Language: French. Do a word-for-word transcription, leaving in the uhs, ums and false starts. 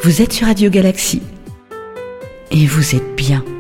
Vous êtes sur Radio Galaxie et vous êtes bien.